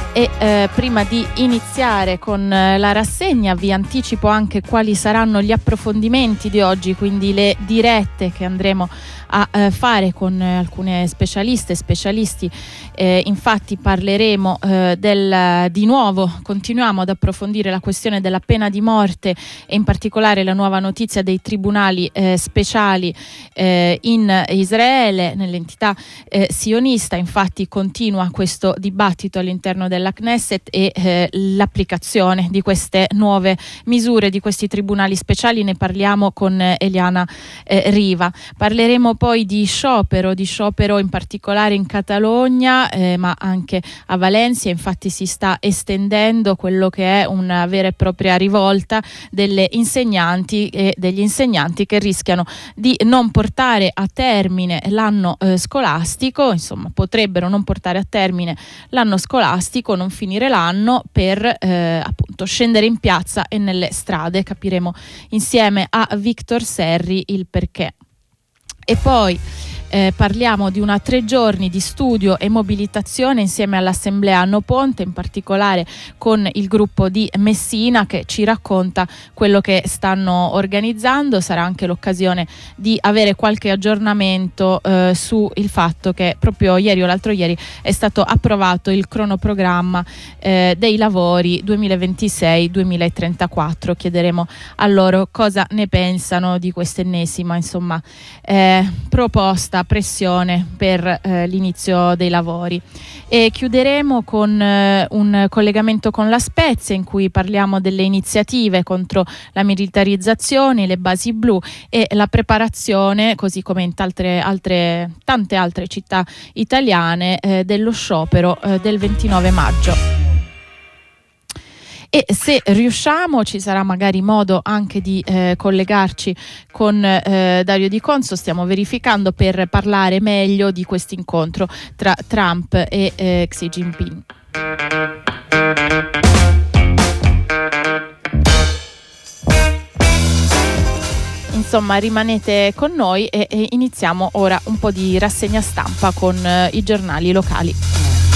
E prima di iniziare con la rassegna vi anticipo anche quali saranno gli approfondimenti di oggi, quindi le dirette che andremo a fare con alcune specialiste e specialisti. Infatti parleremo di nuovo, continuiamo ad approfondire la questione della pena di morte e in particolare la nuova notizia dei tribunali speciali in Israele, nell'entità sionista. Infatti continua questo dibattito all'interno della Knesset e l'applicazione di queste nuove misure, di questi tribunali speciali. Ne parliamo con Eliana Riva. Parleremo poi di sciopero in particolare in Catalogna, ma anche a Valencia. Infatti si sta estendendo quello che è una vera e propria rivolta delle insegnanti e degli insegnanti che rischiano di non portare a termine l'anno scolastico, insomma potrebbero non portare a termine l'anno scolastico, non finire l'anno per appunto scendere in piazza e nelle strade. Capiremo insieme a Victor Serri il perché. E poi parliamo di 3 giorni di studio e mobilitazione insieme all'Assemblea Anno Ponte, in particolare con il gruppo di Messina che ci racconta quello che stanno organizzando. Sarà anche l'occasione di avere qualche aggiornamento su il fatto che proprio ieri o l'altro ieri è stato approvato il cronoprogramma dei lavori 2026-2034. Chiederemo a loro cosa ne pensano di quest'ennesima proposta, pressione per l'inizio dei lavori. E chiuderemo con un collegamento con La Spezia, in cui parliamo delle iniziative contro la militarizzazione, le basi blu e la preparazione, così come in tante altre città italiane, dello sciopero del 29 maggio. E se riusciamo ci sarà magari modo anche di collegarci con Dario Di Conso. Stiamo verificando per parlare meglio di questo incontro tra Trump e Xi Jinping. Insomma, rimanete con noi e iniziamo ora un po' di rassegna stampa con i giornali locali.